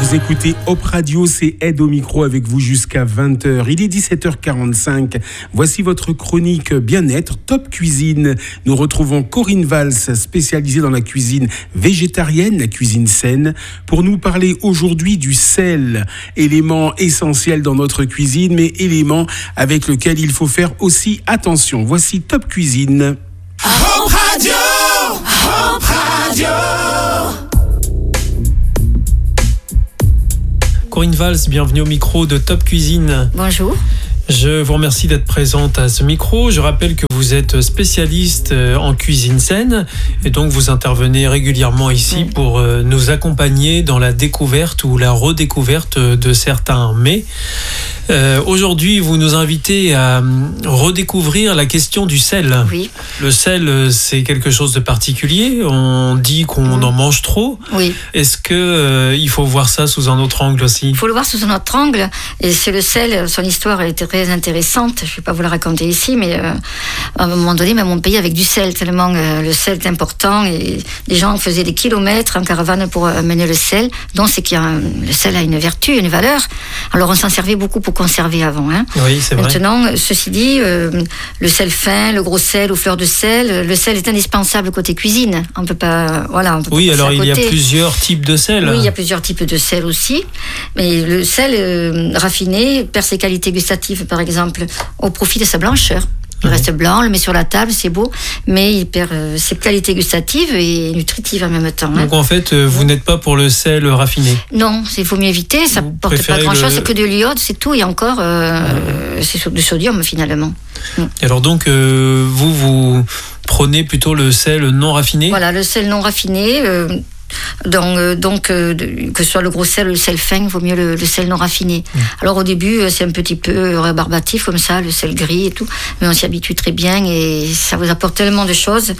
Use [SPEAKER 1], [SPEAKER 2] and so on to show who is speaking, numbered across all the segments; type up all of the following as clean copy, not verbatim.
[SPEAKER 1] Vous écoutez Hop Radio, c'est Ed au micro avec vous jusqu'à 20h. Il est 17h45. Voici votre chronique bien-être Top Cuisine. Nous retrouvons Corinne Valls, spécialisée dans la cuisine végétarienne, la cuisine saine, pour nous parler aujourd'hui du sel, élément essentiel dans notre cuisine, mais élément avec lequel il faut faire aussi attention. Voici Top Cuisine.
[SPEAKER 2] Hop Radio, Hop Radio.
[SPEAKER 3] Corinne Valls, bienvenue au micro de Top Cuisine.
[SPEAKER 4] Bonjour.
[SPEAKER 3] Je vous remercie d'être présente à ce micro. Je rappelle que vous êtes spécialiste en cuisine saine et donc vous intervenez régulièrement ici pour nous accompagner dans la découverte ou la redécouverte de certains mets. Aujourd'hui, vous nous invitez à redécouvrir la question du sel.
[SPEAKER 4] Oui.
[SPEAKER 3] Le sel, c'est quelque chose de particulier. On dit qu'on en mange trop.
[SPEAKER 4] Oui.
[SPEAKER 3] Est-ce que il faut voir ça sous un autre angle aussi ?
[SPEAKER 4] Il faut le voir sous un autre angle. Et c'est le sel, son histoire est très intéressante. Je ne vais pas vous la raconter ici, mais à un moment donné, même on payait avec du sel, tellement le sel est important. Et les gens faisaient des kilomètres en caravane pour amener le sel. Donc c'est le sel a une vertu, une valeur. Alors on s'en servait beaucoup pour conserver avant. Hein.
[SPEAKER 3] Oui, c'est vrai.
[SPEAKER 4] Maintenant, ceci dit, le sel fin, le gros sel ou fleur de sel, le sel est indispensable côté cuisine. On peut pas, on peut
[SPEAKER 3] oui,
[SPEAKER 4] pas
[SPEAKER 3] alors
[SPEAKER 4] passer à
[SPEAKER 3] il y
[SPEAKER 4] côté.
[SPEAKER 3] a plusieurs types de sel.
[SPEAKER 4] Oui, il y a plusieurs types de sel aussi. Mais le sel raffiné perd ses qualités gustatives, par exemple, au profit de sa blancheur. Il reste blanc, on le met sur la table, c'est beau, mais il perd ses qualités gustatives et nutritives en même temps.
[SPEAKER 3] Donc en fait, vous n'êtes pas pour le sel raffiné ?
[SPEAKER 4] Non, il faut mieux éviter, ça ne porte pas grand-chose, c'est que de l'iode, c'est tout, et encore, c'est du sodium finalement.
[SPEAKER 3] Et alors donc, vous prenez plutôt le sel non raffiné ?
[SPEAKER 4] Voilà, le sel non raffiné... Donc que ce soit le gros sel ou le sel fin, il vaut mieux le sel non raffiné. Alors au début, c'est un petit peu rébarbatif comme ça, le sel gris et tout, mais on s'y habitue très bien et ça vous apporte tellement de choses.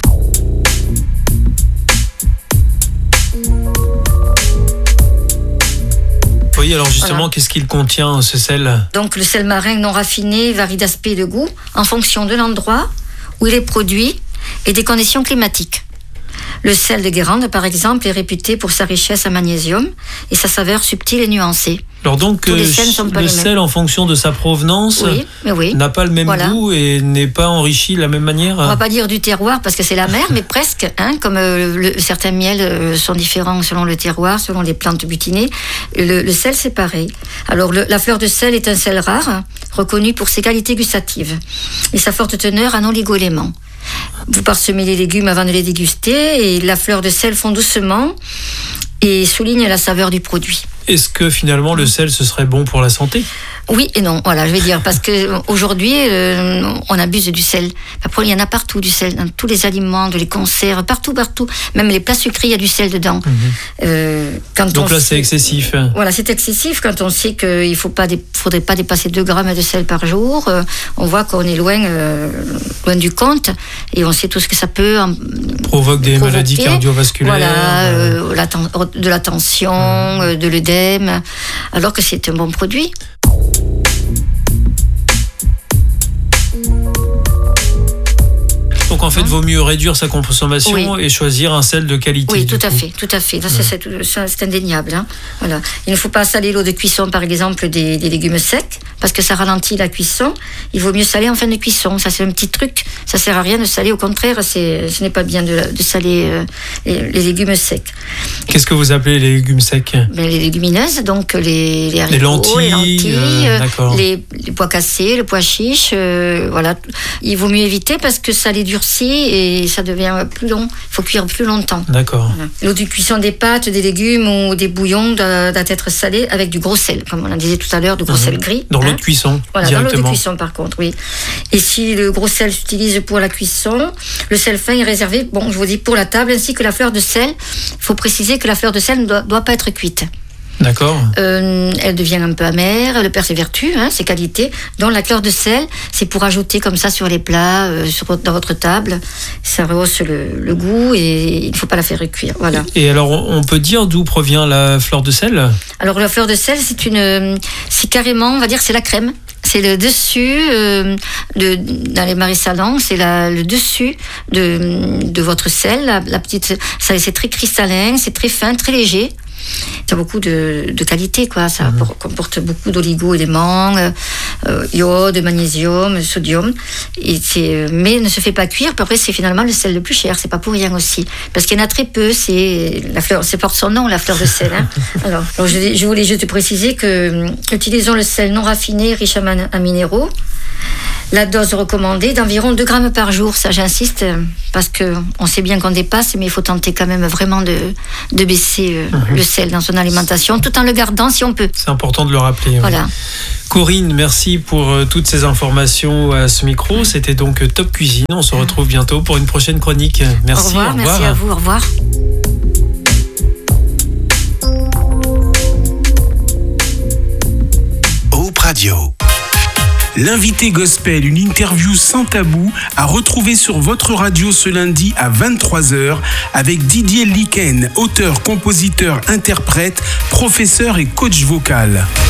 [SPEAKER 3] Oui, alors justement, Qu'est-ce qu'il contient ce sel ?
[SPEAKER 4] Donc le sel marin non raffiné varie d'aspect et de goût en fonction de l'endroit où il est produit et des conditions climatiques. Le sel de Guérande, par exemple, est réputé pour sa richesse en magnésium et sa saveur subtile et nuancée.
[SPEAKER 3] Alors donc, le sel, en fonction de sa provenance, n'a pas le même goût et n'est pas enrichi de la même manière.
[SPEAKER 4] On ne va pas dire du terroir parce que c'est la mer, mais presque. Comme certains miels sont différents selon le terroir, selon les plantes butinées. Le sel, c'est pareil. Alors, la fleur de sel est un sel rare, reconnu pour ses qualités gustatives et sa forte teneur en oligo-éléments. Vous parsemez les légumes avant de les déguster et la fleur de sel fond doucement et souligne la saveur du produit.
[SPEAKER 3] Est-ce que finalement le sel, ce serait bon pour la santé ?
[SPEAKER 4] Oui et non, je vais dire, parce qu'aujourd'hui, on abuse du sel. Après, il y en a partout du sel, dans tous les aliments, les conserves, partout. Même les plats sucrés, il y a du sel dedans.
[SPEAKER 3] Donc là, c'est excessif.
[SPEAKER 4] Voilà, c'est excessif quand on sait qu'il ne faudrait pas dépasser 2 grammes de sel par jour. On voit qu'on est loin du compte et on sait tout ce que ça peut
[SPEAKER 3] provoque des maladies cardiovasculaires.
[SPEAKER 4] Voilà, de la tension, de l'œdème, alors que c'est un bon produit.
[SPEAKER 3] Donc en fait, vaut mieux réduire sa consommation et choisir un sel de qualité.
[SPEAKER 4] Oui, tout à fait. C'est indéniable. Voilà. Il ne faut pas saler l'eau de cuisson, par exemple, des légumes secs, parce que ça ralentit la cuisson. Il vaut mieux saler en fin de cuisson. Ça, c'est un petit truc. Ça sert à rien de saler. Au contraire, ce n'est pas bien de saler les légumes secs.
[SPEAKER 3] Qu'est-ce que vous appelez les légumes secs ?
[SPEAKER 4] Les légumineuses, donc les haricots, les lentilles, les pois cassés, le pois chiche. Voilà. Il vaut mieux éviter parce que ça les durcit et ça devient plus long. Il faut cuire plus longtemps.
[SPEAKER 3] D'accord.
[SPEAKER 4] Voilà. L'eau de cuisson des pâtes, des légumes ou des bouillons doit être salée avec du gros sel, comme on en disait tout à l'heure, du gros sel gris.
[SPEAKER 3] Dans l'eau de cuisson,
[SPEAKER 4] voilà,
[SPEAKER 3] directement.
[SPEAKER 4] Dans l'eau de cuisson, par contre, oui. Et si le gros sel s'utilise pour la cuisson, le sel fin est réservé, je vous dis, pour la table, ainsi que la fleur de sel. Il faut préciser que la fleur de sel ne doit pas être cuite.
[SPEAKER 3] D'accord.
[SPEAKER 4] Elle devient un peu amère, elle perd ses vertus, ses qualités. Donc la fleur de sel, c'est pour ajouter comme ça sur les plats, dans votre table. Ça rehausse le goût et il ne faut pas la faire cuire. Voilà.
[SPEAKER 3] Et alors, on peut dire d'où provient la fleur de sel ?
[SPEAKER 4] Alors la fleur de sel, c'est carrément, on va dire, c'est la crème. C'est le dessus, dans les marais salants, c'est le dessus de votre sel. La petite, c'est très cristallin, c'est très fin, très léger. Ça a beaucoup de qualité, quoi. Ça comporte beaucoup d'oligo-éléments, iode, magnésium, sodium. Mais ne se fait pas cuire. Puis après, c'est finalement le sel le plus cher. C'est pas pour rien aussi. Parce qu'il y en a très peu. C'est porte son nom, la fleur de sel. Hein. Alors, je voulais juste préciser que utilisons le sel non raffiné, riche en minéraux. La dose recommandée d'environ 2 grammes par jour, ça j'insiste, parce qu'on sait bien qu'on dépasse, mais il faut tenter quand même vraiment de baisser le sel dans son alimentation, tout en le gardant si on peut.
[SPEAKER 3] C'est important de le rappeler.
[SPEAKER 4] Voilà.
[SPEAKER 3] Oui. Corinne, merci pour toutes ces informations à ce micro. C'était donc Top Cuisine. On se retrouve bientôt pour une prochaine chronique. Merci.
[SPEAKER 4] Au revoir. Merci à vous. Au revoir.
[SPEAKER 2] Hope Radio.
[SPEAKER 1] L'invité gospel, une interview sans tabou à retrouver sur votre radio ce lundi à 23h avec Didier Liken, auteur, compositeur, interprète, professeur et coach vocal.